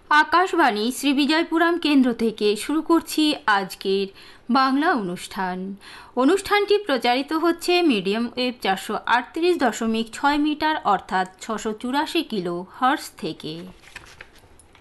আকাশবাণী শ্রীবিজয়পুরম কেন্দ্র থেকে শুরু করছি আজকের বাংলা অনুষ্ঠানটি প্রচারিত হচ্ছে মিডিয়াম ওয়েভ 438.6 মিটার অর্থাৎ 684 কিলো হার্টজ থেকে।